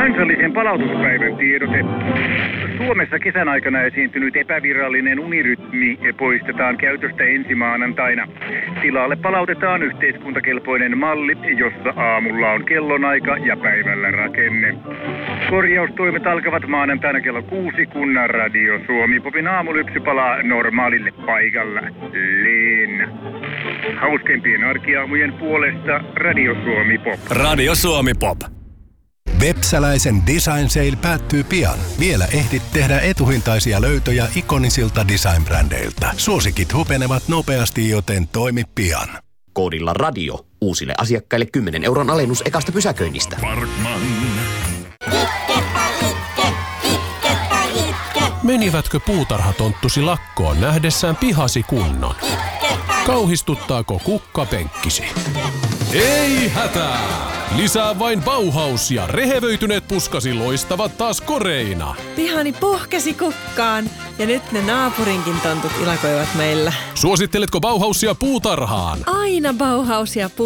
Kansallisen palautuspäivän tiedote. Suomessa kesän aikana esiintynyt epävirallinen unirytmi poistetaan käytöstä ensi maanantaina. Tilalle palautetaan yhteiskuntakelpoinen malli, jossa aamulla on kellonaika ja päivällä rakenne. Korjaustoimet alkavat maanantaina kello 6, kun Radio Suomi Popin aamulypsy palaa normaalille paikalla. Leena. Hauskempien arkiaamujen puolesta Radio Suomi Pop. Radio Suomi Pop. Vepsäläisen Design Sale päättyy pian. Vielä ehdit tehdä etuhintaisia löytöjä ikonisilta design-brändeiltä. Suosikit hupenevat nopeasti, joten toimi pian. Koodilla radio uusille asiakkaille 10 € alennus ekasta pysäköinnistä. Parkman. Menivätkö puutarhatonttusi lakkoon nähdessään pihasi kunnon? Kauhistuttaako kukkapenkkisi? Ei hätää! Lisää vain Bauhaus ja rehevöityneet puskasi loistavat taas koreina. Pihani puhkesi kukkaan ja nyt ne naapurinkin tontut ilakoivat meillä. Suositteletko Bauhausia puutarhaan? Aina Bauhausia